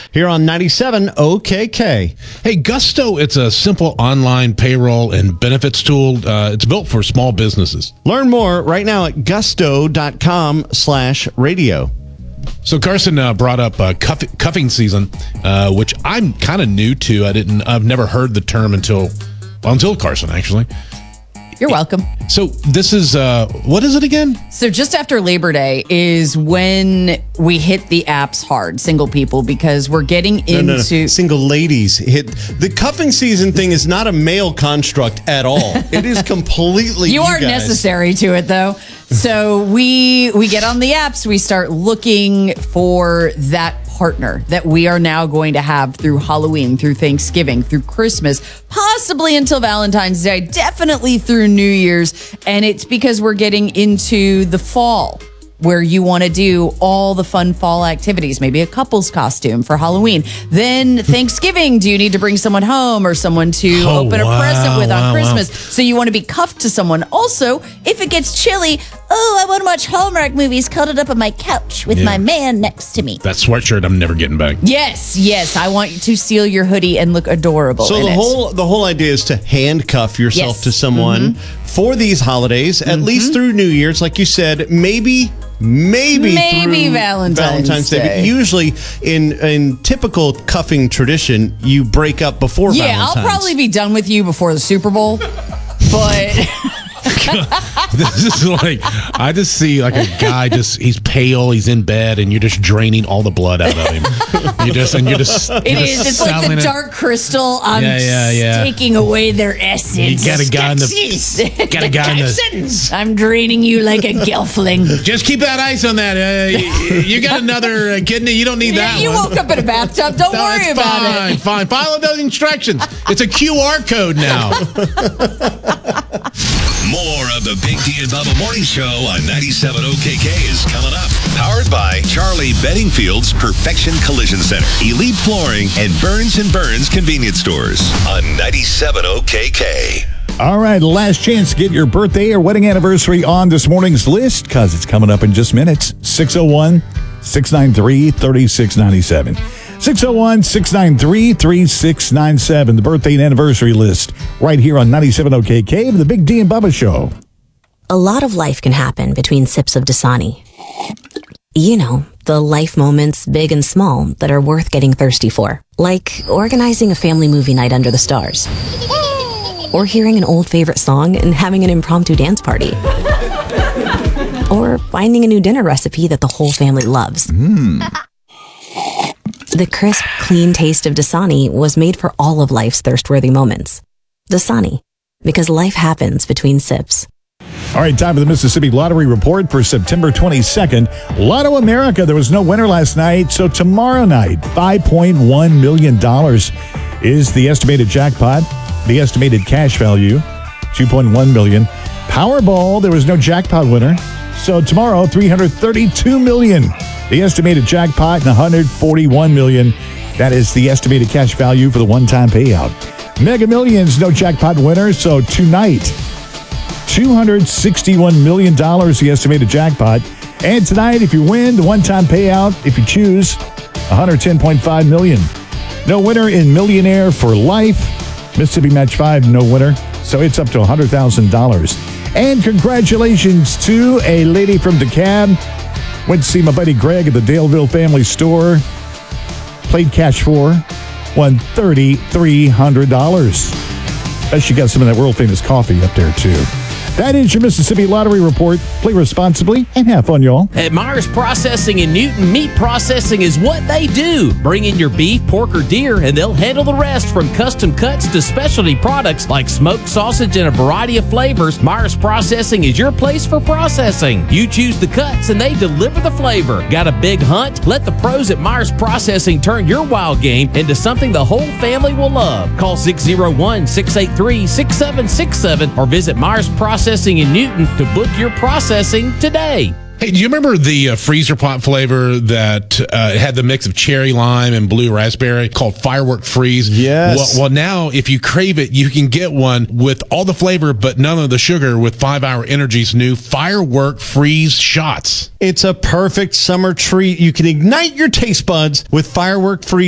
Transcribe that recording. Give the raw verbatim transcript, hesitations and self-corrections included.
here on ninety-seven O K K. Hey, Gusto, it's a simple online payroll and benefits tool. Uh, it's built for small businesses. Learn more right now at gusto.com slash radio. So Carson uh, brought up uh, cuff- cuffing season, uh, which I'm kind of new to. I didn't. I've never heard the term until well, until Carson actually. You're welcome. So this is uh, what is it again? So just after Labor Day is when we hit the apps hard, single people, because we're getting into no, no, no. single ladies. Hit the cuffing season thing is not a male construct at all. It is completely. You, you are guys. necessary to it, though. So we we get on the apps, we start looking for that partner that we are now going to have through Halloween, through Thanksgiving, through Christmas, possibly until Valentine's Day, definitely through New Year's. And it's because we're getting into the fall, where you want to do all the fun fall activities, maybe a couple's costume for Halloween. Then Thanksgiving, do you need to bring someone home or someone to oh, open wow, a present with wow, on Christmas? Wow. So you want to be cuffed to someone. Also, if it gets chilly, oh, I want to watch Hallmark movies cuddled up on my couch with yeah. my man next to me. That sweatshirt I'm never getting back. Yes, yes. I want you to steal your hoodie and look adorable So in the it. whole the whole idea is to handcuff yourself Yes. to someone mm-hmm. for these holidays, at mm-hmm. least through New Year's, like you said, maybe maybe maybe through Valentine's, Valentine's Day. Day. But usually in in typical cuffing tradition, you break up before yeah, Valentine's. I'll probably be done with you before the Super Bowl, but This is like, I just see like a guy just, he's pale, he's in bed, and you're just draining all the blood out of him. You just, and you're just, it you're is. just It's like the selling it. dark crystal. I'm Yeah, yeah, yeah. taking away their essence. You got a guy in the, got a guy in the, I'm draining you like a gelfling. just keep that ice on that. Uh, you, you got another uh, kidney, you don't need Yeah, that you one. woke up in a bathtub. Don't No, worry it's about fine, it. Fine, follow those instructions. It's a Q R code now. More of the Big D and Bubba Morning Show on ninety-seven O K K is coming up. Powered by Charlie Beddingfield's Perfection Collision Center, Elite Flooring, and Burns and Burns Convenience Stores on ninety-seven O K K. All right, last chance to get your birthday or wedding anniversary on this morning's list because it's coming up in just minutes. six oh one, six nine three, three six nine seven. six oh one, six nine three, three six nine seven. The birthday and anniversary list right here on ninety-seven O K K, the Big D and Bubba Show. A lot of life can happen between sips of Dasani. You know, the life moments, big and small, that are worth getting thirsty for. Like organizing a family movie night under the stars. Or hearing an old favorite song and having an impromptu dance party. Or finding a new dinner recipe that the whole family loves. Mm. The crisp, clean taste of Dasani was made for all of life's thirst-worthy moments. Dasani, because life happens between sips. All right, time for the Mississippi Lottery Report for September twenty-second. Lotto America, there was no winner last night, so tomorrow night, five point one million dollars is the estimated jackpot. The estimated cash value, two point one million dollars. Powerball, there was no jackpot winner, so tomorrow, three hundred thirty-two million dollars. The estimated jackpot, one hundred forty-one million dollars. That is the estimated cash value for the one-time payout. Mega Millions, no jackpot winner, so tonight, two hundred sixty-one million dollars, the estimated jackpot. And tonight, if you win, the one-time payout, if you choose, one hundred ten point five million dollars. No winner in Millionaire for Life. Mississippi Match five, no winner, so it's up to one hundred thousand dollars. And congratulations to a lady from DeKalb. Went to see my buddy Greg at the Daleville Family Store. Played cash for, won three thousand three hundred dollars. Bet she got some of that world-famous coffee up there, too. That is your Mississippi Lottery Report. Play responsibly and have fun, y'all. At Myers Processing in Newton, meat processing is what they do. Bring in your beef, pork, or deer, and they'll handle the rest, from custom cuts to specialty products like smoked sausage and a variety of flavors. Myers Processing is your place for processing. You choose the cuts, and they deliver the flavor. Got a big hunt? Let the pros at Myers Processing turn your wild game into something the whole family will love. Call six oh one, six eight three, six seven six seven or visit Myers Processing in Newton to book your processing today. Hey, do you remember the uh, freezer pot flavor that uh, had the mix of cherry lime and blue raspberry called Firework Freeze? Yes. Well, well, now if you crave it, you can get one with all the flavor but none of the sugar with five hour Energy's new Firework Freeze shots. It's a perfect summer treat. You can ignite your taste buds with Firework Freeze.